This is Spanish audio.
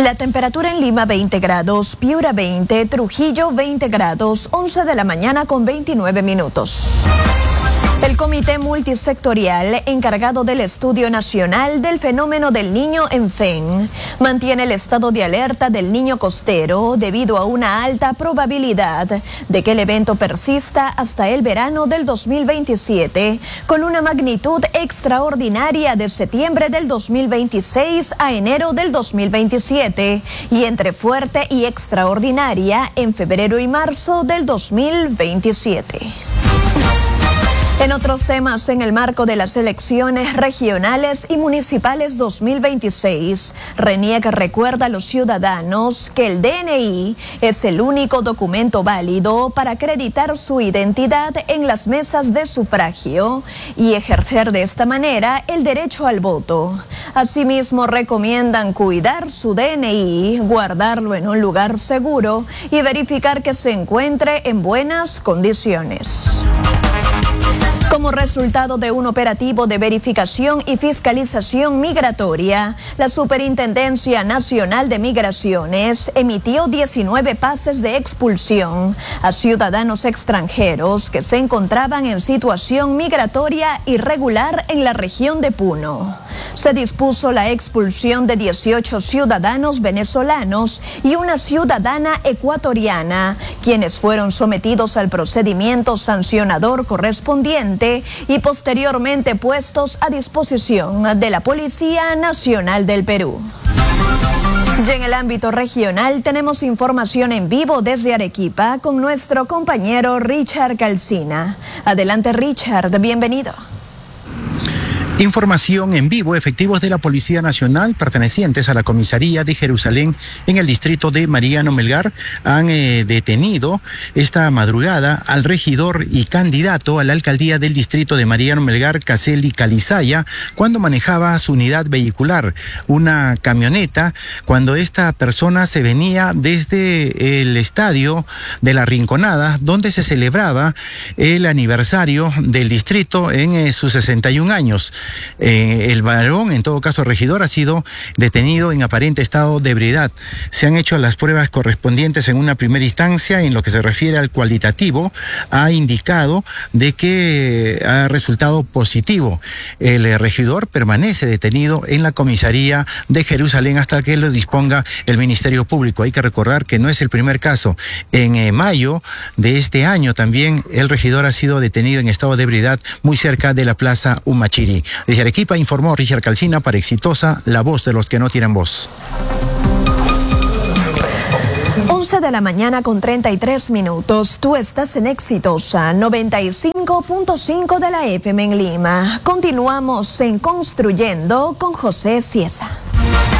La temperatura en Lima 20 grados, Piura 20, Trujillo 20 grados, 11 de la mañana con 29 minutos. El Comité Multisectorial encargado del Estudio Nacional del Fenómeno del Niño en FEN mantiene el estado de alerta del niño costero debido a una alta probabilidad de que el evento persista hasta el verano del 2027 con una magnitud extraordinaria de septiembre del 2026 a enero del 2027 y entre fuerte y extraordinaria en febrero y marzo del 2027. En otros temas, en el marco de las elecciones regionales y municipales 2026, RENIEC recuerda a los ciudadanos que el DNI es el único documento válido para acreditar su identidad en las mesas de sufragio y ejercer de esta manera el derecho al voto. Asimismo, recomiendan cuidar su DNI, guardarlo en un lugar seguro y verificar que se encuentre en buenas condiciones. Como resultado de un operativo de verificación y fiscalización migratoria, la Superintendencia Nacional de Migraciones emitió 19 pases de expulsión a ciudadanos extranjeros que se encontraban en situación migratoria irregular en la región de Puno. Se dispuso la expulsión de 18 ciudadanos venezolanos y una ciudadana ecuatoriana, quienes fueron sometidos al procedimiento sancionador correspondiente y posteriormente puestos a disposición de la Policía Nacional del Perú. Y en el ámbito regional tenemos información en vivo desde Arequipa con nuestro compañero Richard Calcina. Adelante, Richard, bienvenido. Información en vivo. Efectivos de la Policía Nacional pertenecientes a la Comisaría de Jerusalén en el distrito de Mariano Melgar han detenido esta madrugada al regidor y candidato a la alcaldía del distrito de Mariano Melgar, Caseli Calizaya, cuando manejaba su unidad vehicular, una camioneta, cuando esta persona se venía desde el estadio de La Rinconada, donde se celebraba el aniversario del distrito en sus 61 años. El varón, en todo caso regidor, ha sido detenido en aparente estado de ebriedad. Se han hecho las pruebas correspondientes en una primera instancia. En lo que se refiere al cualitativo, ha indicado de que ha resultado positivo. El regidor permanece detenido en la comisaría de Jerusalén hasta que lo disponga el Ministerio Público. Hay que recordar que no es el primer caso. En mayo de este año también el regidor ha sido detenido en estado de ebriedad muy cerca de la Plaza Humachiri. Desde Arequipa informó Richard Calcina para Exitosa, la voz de los que no tienen voz. 11 de la mañana con 33 minutos. Tú estás en Exitosa 95.5 de la FM en Lima. Continuamos en Construyendo con José Ciesa.